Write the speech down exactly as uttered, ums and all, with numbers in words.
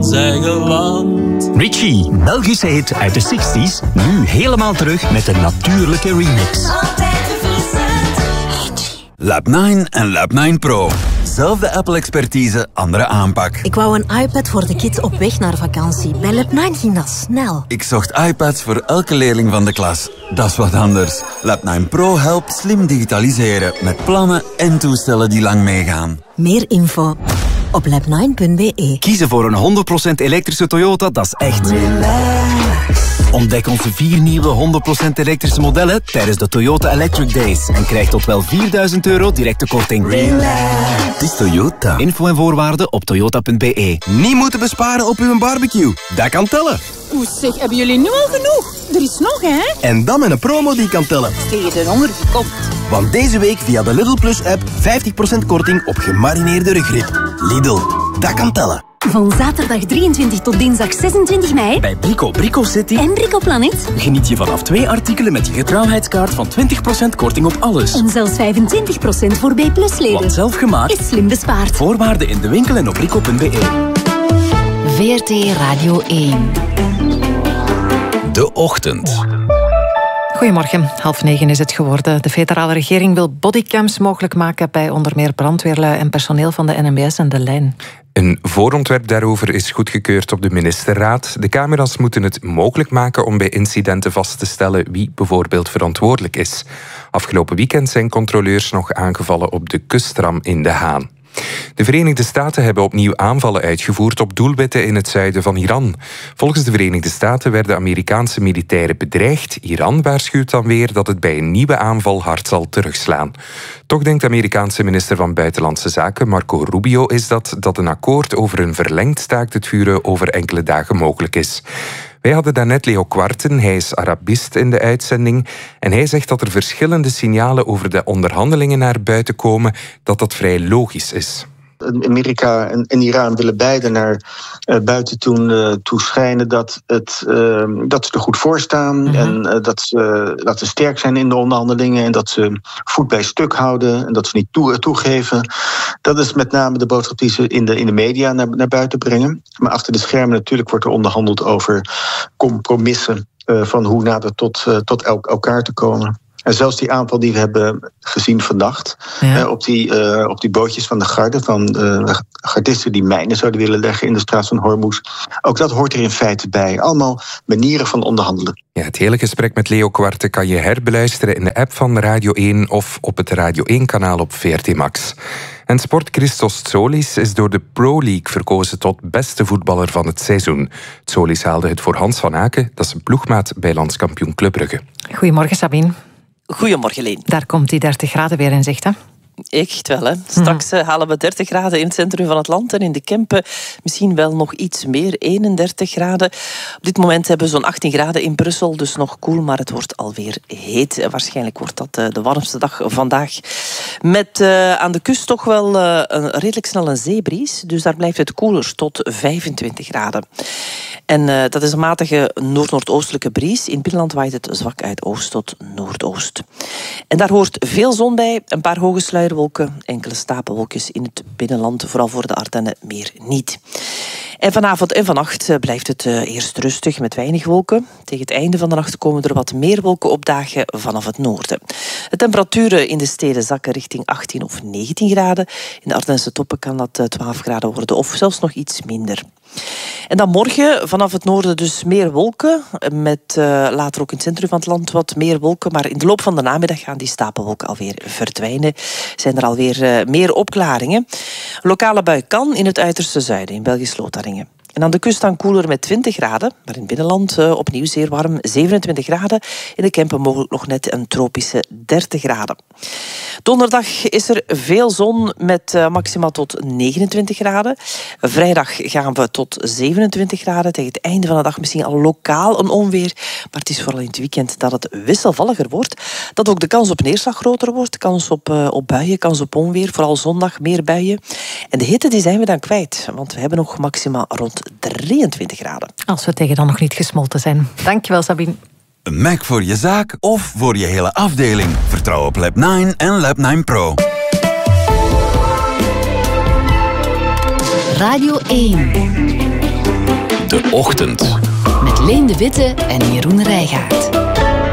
ons eigen land. Richie, Belgische hit uit de zestig's, nu helemaal terug met een natuurlijke remix. Altijd verfrissend. Lab nine en Lab nine Pro. Zelfde Apple-expertise, andere aanpak. Ik wou een iPad voor de kids op weg naar vakantie. Bij Lab nine ging dat snel. Ik zocht iPads voor elke leerling van de klas. Dat is wat anders. Lab nine Pro helpt slim digitaliseren met plannen en toestellen die lang meegaan. Meer info op lab nine punt b e. Kiezen voor een honderd procent elektrische Toyota, dat is echt relax. Ontdek onze vier nieuwe honderd procent elektrische modellen tijdens de Toyota Electric Days. En krijg tot wel vierduizend euro directe korting. Relax. Het is Toyota. Info en voorwaarden op toyota punt b e. Niet moeten besparen op uw barbecue. Dat kan tellen. Oeh zeg, hebben jullie nu al genoeg? Er is nog, hè? En dan met een promo die kan tellen. Tegen de honger komt. Want deze week via de Lidl Plus app vijftig procent korting op gemarineerde rugrib. Lidl, dat kan tellen. Van zaterdag drieëntwintig tot dinsdag zesentwintig mei Bij Brico Brico City en Brico Planet geniet je vanaf twee artikelen met je getrouwheidskaart van twintig procent korting op alles. en zelfs vijfentwintig procent voor B plus leden. Want zelf gemaakt Is slim bespaard. Voorwaarden in de winkel en op brico punt b e. V R T Radio één. De ochtend. Goedemorgen, half negen is het geworden. De federale regering wil bodycams mogelijk maken bij onder meer brandweerlui en personeel van de N M B S en de Lijn. Een voorontwerp daarover is goedgekeurd op de ministerraad. De camera's moeten het mogelijk maken om bij incidenten vast te stellen wie bijvoorbeeld verantwoordelijk is. Afgelopen weekend zijn controleurs nog aangevallen op de kustram in De Haan. De Verenigde Staten hebben opnieuw aanvallen uitgevoerd op doelwitten in het zuiden van Iran. Volgens de Verenigde Staten werden Amerikaanse militairen bedreigd. Iran waarschuwt dan weer dat het bij een nieuwe aanval hard zal terugslaan. Toch denkt de Amerikaanse minister van Buitenlandse Zaken, Marco Rubio, is dat, dat een akkoord over een verlengd staakt het vuren over enkele dagen mogelijk is. Wij hadden daarnet Leo Kwarten, hij is Arabist in de uitzending. En hij zegt dat er verschillende signalen over de onderhandelingen naar buiten komen, dat dat vrij logisch is. Amerika en, en Iran willen beide naar uh, buiten toe, uh, toe schijnen dat, het, uh, dat ze er goed voor staan. Mm-hmm. En uh, dat, ze, dat ze sterk zijn in de onderhandelingen. En dat ze voet bij stuk houden. En dat ze niet toe, toegeven. Dat is met name de boodschap die ze in de, in de media naar, naar buiten brengen. Maar achter de schermen natuurlijk wordt er onderhandeld over compromissen. Uh, van hoe nader tot, uh, tot el- elkaar te komen. En zelfs die aanval die we hebben gezien vannacht, ja. uh, op, die, uh, op die bootjes van de garde, van uh, gardisten die mijnen zouden willen leggen in de straat van Hormuz. Ook dat hoort er in feite bij. Allemaal manieren van onderhandelen. Ja, het hele gesprek met Leo Kwarten kan je herbeluisteren in de app van Radio één of op het Radio één-kanaal op V R T Max. En Sport Christos Tsolis is door de Pro League verkozen tot beste voetballer van het seizoen. Tsolis haalde het voor Hans van Aken, dat is een ploegmaat bij landskampioen Club Brugge. Goedemorgen, Sabine. Goedemorgen, Leen. Daar komt die dertig graden weer in zicht, hè? Echt wel, hè. Straks mm. halen we dertig graden in het centrum van het land en in de Kempen misschien wel nog iets meer, eenendertig graden. Op dit moment hebben we zo'n achttien graden in Brussel, dus nog koel, maar het wordt alweer heet. Waarschijnlijk wordt dat de warmste dag vandaag. Met uh, aan de kust toch wel uh, een redelijk snel een zeebries, dus daar blijft het koeler tot vijfentwintig graden. En uh, dat is een matige noord-noordoostelijke bries. In het binnenland waait het zwak uit oost tot noordoost. En daar hoort veel zon bij, een paar hoge sluierwolken, enkele stapelwolkjes in het binnenland, vooral voor de Ardennen meer niet. En vanavond en vannacht blijft het eerst rustig met weinig wolken. Tegen het einde van de nacht komen er wat meer wolken opdagen vanaf het noorden. De temperaturen in de steden zakken richting achttien of negentien graden. In de Ardense toppen kan dat twaalf graden worden of zelfs nog iets minder. En dan morgen vanaf het noorden dus meer wolken. Met uh, later ook in het centrum van het land wat meer wolken. Maar in de loop van de namiddag gaan die stapelwolken alweer verdwijnen. Zijn er alweer uh, meer opklaringen. Lokale bui kan in het uiterste zuiden, in Belgisch-Lotharingen. En aan de kust dan koeler met twintig graden. Maar in het binnenland uh, opnieuw zeer warm, zevenentwintig graden. In de Kempen mogelijk nog net een tropische dertig graden. Donderdag is er veel zon met uh, maximaal tot negenentwintig graden. Vrijdag gaan we tot zevenentwintig graden. Tegen het einde van de dag misschien al lokaal een onweer. Maar het is vooral in het weekend dat het wisselvalliger wordt. Dat ook de kans op neerslag groter wordt. Kans op, uh, op buien, kans op onweer. Vooral zondag meer buien. En de hitte die zijn we dan kwijt. Want we hebben nog maximaal rond drieëntwintig graden. Als we tegen dan nog niet gesmolten zijn. Dankjewel, Sabine. Een Mac voor je zaak of voor je hele afdeling. Vertrouw op Lab nine en Lab nine Pro. Radio één. Ochtend. Met Leen de Witte en Jeroen Rijgaard.